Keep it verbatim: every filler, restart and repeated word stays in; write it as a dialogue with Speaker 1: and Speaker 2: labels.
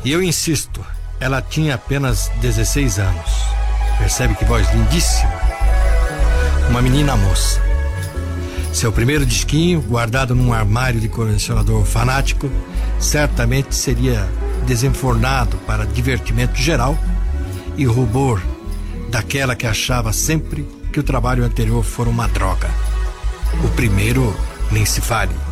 Speaker 1: E eu insisto, ela tinha apenas dezesseis anos. Percebe que voz lindíssima? Uma menina moça. Seu primeiro disquinho, guardado num armário de colecionador fanático, certamente seria desenfornado para divertimento geral e rubor daquela que achava sempre que o trabalho anterior fora uma droga. O primeiro nem se fale.